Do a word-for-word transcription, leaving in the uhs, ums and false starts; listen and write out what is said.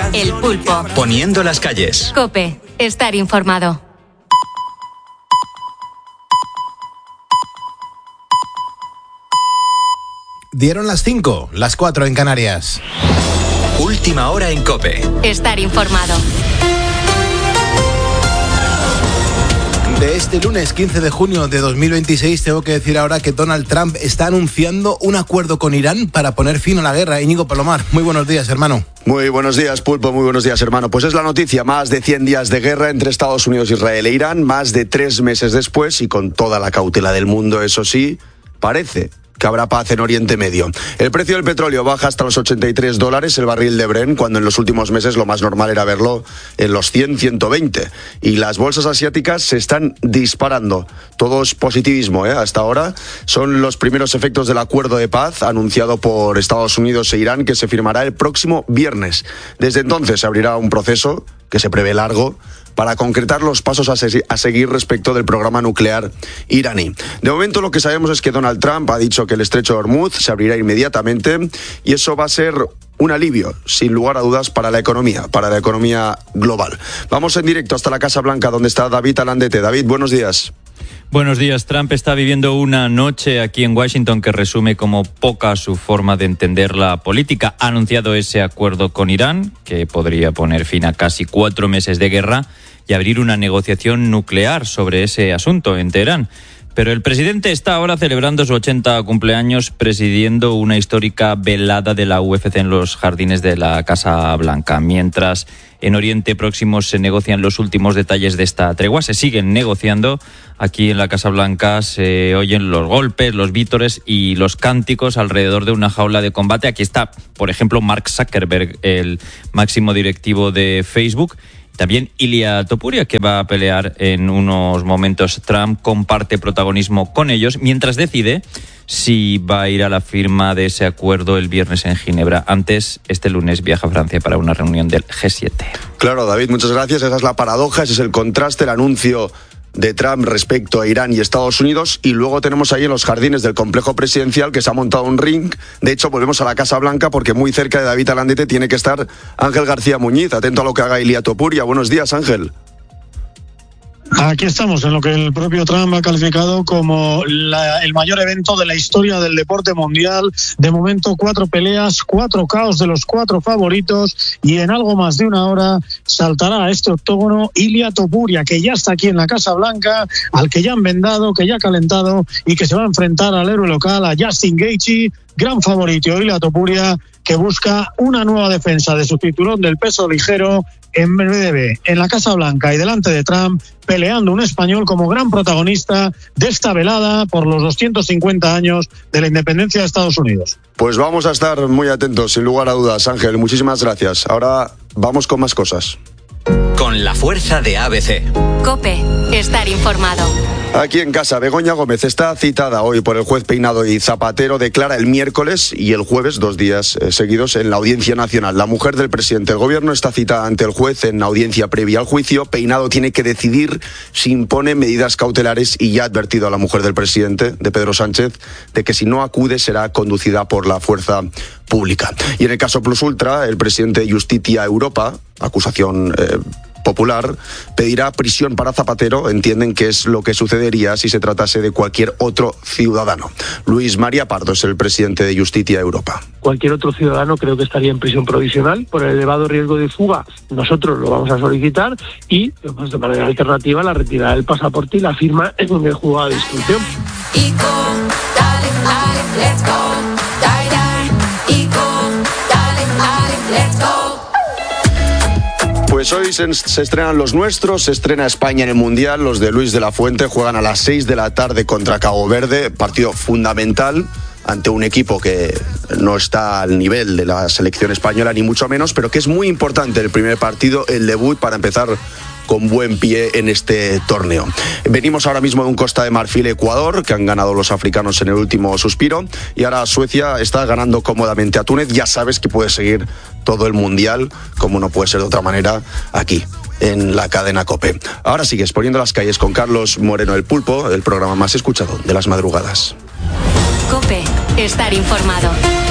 El Pulpo. Poniendo las calles. COPE. Estar informado. Dieron las cinco, las cuatro en Canarias. Última hora en COPE. Estar informado. De este lunes quince de junio de dos mil veintiséis tengo que decir ahora que Donald Trump está anunciando un acuerdo con Irán para poner fin a la guerra. Íñigo Palomar, muy buenos días, hermano. Muy buenos días, Pulpo, muy buenos días, hermano. Pues es la noticia, más de cien días de guerra entre Estados Unidos, Israel e Irán, más de tres meses después y con toda la cautela del mundo, eso sí, parece que habrá paz en Oriente Medio. El precio del petróleo baja hasta los ochenta y tres dólares el barril de Brent, cuando en los últimos meses lo más normal era verlo en los cien, ciento veinte. Y las bolsas asiáticas se están disparando. Todo es positivismo, ¿eh? Hasta ahora son los primeros efectos del acuerdo de paz anunciado por Estados Unidos e Irán, que se firmará el próximo viernes. Desde entonces se abrirá un proceso que se prevé largo para concretar los pasos a, se- a seguir respecto del programa nuclear iraní. De momento lo que sabemos es que Donald Trump ha dicho que el estrecho de Hormuz se abrirá inmediatamente y eso va a ser un alivio, sin lugar a dudas, para la economía, para la economía global. Vamos en directo hasta la Casa Blanca, donde está David Alandete. David, buenos días. Buenos días. Trump está viviendo una noche aquí en Washington que resume como poca su forma de entender la política. Ha anunciado ese acuerdo con Irán, que podría poner fin a casi cuatro meses de guerra y abrir una negociación nuclear sobre ese asunto en Teherán. Pero el presidente está ahora celebrando su ochenta cumpleaños presidiendo una histórica velada de la U F C en los jardines de la Casa Blanca. Mientras en Oriente Próximo se negocian los últimos detalles de esta tregua, se siguen negociando. Aquí en la Casa Blanca se oyen los golpes, los vítores y los cánticos alrededor de una jaula de combate. Aquí está, por ejemplo, Mark Zuckerberg, el máximo directivo de Facebook. También Ilia Topuria, que va a pelear en unos momentos. Trump comparte protagonismo con ellos mientras decide si va a ir a la firma de ese acuerdo el viernes en Ginebra. Antes, este lunes viaja a Francia para una reunión del G siete. Claro, David, muchas gracias. Esa es la paradoja, ese es el contraste, el anuncio de Trump respecto a Irán y Estados Unidos, y luego tenemos ahí en los jardines del complejo presidencial que se ha montado un ring. De hecho, volvemos a la Casa Blanca porque muy cerca de David Alandete tiene que estar Ángel García Muñiz, atento a lo que haga Ilia Topuria. Buenos días, Ángel. Aquí estamos, en lo que el propio Trump ha calificado como la, el mayor evento de la historia del deporte mundial. De momento, cuatro peleas, cuatro caos de los cuatro favoritos, y en algo más de una hora saltará a este octógono Ilia Topuria, que ya está aquí en la Casa Blanca, al que ya han vendado, que ya ha calentado y que se va a enfrentar al héroe local, a Justin Gaethje, gran favorito. Ilia Topuria, que busca una nueva defensa de su cinturón del peso ligero en breve en la Casa Blanca y delante de Trump, peleando un español como gran protagonista de esta velada por los doscientos cincuenta años de la independencia de Estados Unidos. Pues vamos a estar muy atentos, sin lugar a dudas, Ángel. Muchísimas gracias. Ahora vamos con más cosas. Con la fuerza de A B C. COPE. Estar informado. Aquí en casa, Begoña Gómez está citada hoy por el juez Peinado y Zapatero. Declara el miércoles y el jueves, dos días eh, seguidos, en la Audiencia Nacional. La mujer del presidente del gobierno está citada ante el juez en audiencia previa al juicio. Peinado tiene que decidir si impone medidas cautelares y ya ha advertido a la mujer del presidente, de Pedro Sánchez, de que si no acude será conducida por la fuerza pública. Y en el caso Plus Ultra, el presidente de Justitia Europa, acusación eh, popular, pedirá prisión para Zapatero. Entienden que es lo que sucedería si se tratase de cualquier otro ciudadano. Luis María Pardo es el presidente de Justitia Europa. Cualquier otro ciudadano creo que estaría en prisión provisional por el elevado riesgo de fuga. Nosotros lo vamos a solicitar y, pues, de manera alternativa, la retirada del pasaporte y la firma en el juzgado de instrucción. Pues hoy se, se estrenan los nuestros, se estrena España en el Mundial. Los de Luis de la Fuente juegan a las seis de la tarde contra Cabo Verde, partido fundamental ante un equipo que no está al nivel de la selección española, ni mucho menos, pero que es muy importante el primer partido, el debut, para empezar con buen pie en este torneo. Venimos ahora mismo de un Costa de Marfil-Ecuador, que han ganado los africanos en el último suspiro, y ahora Suecia está ganando cómodamente a Túnez. Ya sabes que puedes seguir todo el Mundial, como no puede ser de otra manera, aquí, en la cadena COPE. Ahora sigues poniendo las calles con Carlos Moreno, el Pulpo, el programa más escuchado de las madrugadas. COPE. Estar informado.